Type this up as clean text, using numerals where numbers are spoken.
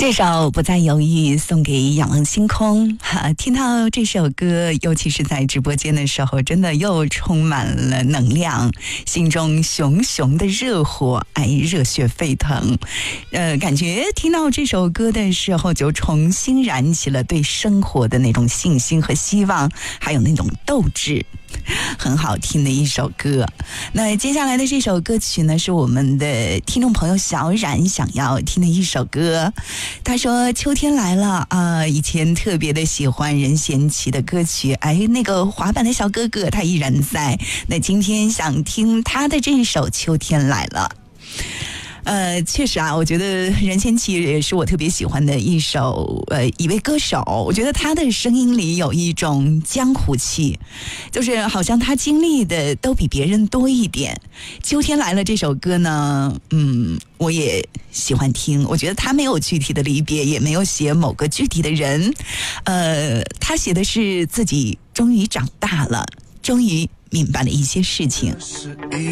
这首不再犹豫送给仰望星空听到这首歌，尤其是在直播间的时候，真的又充满了能量，心中熊熊的热火，热血沸腾。感觉听到这首歌的时候，就重新燃起了对生活的那种信心和希望，还有那种斗志。很好听的一首歌。那接下来的这首歌曲呢，是我们的听众朋友小冉想要听的一首歌。他说秋天来了以前特别的喜欢任贤齐的歌曲，那个滑板的小哥哥他依然在。那今天想听他的这一首《秋天来了》。确实我觉得任贤齐也是我特别喜欢的一位歌手。我觉得他的声音里有一种江湖气，就是好像他经历的都比别人多一点。秋天来了这首歌呢，我也喜欢听。我觉得他没有具体的离别，也没有写某个具体的人，他写的是自己终于长大了，终于明白了一些事情。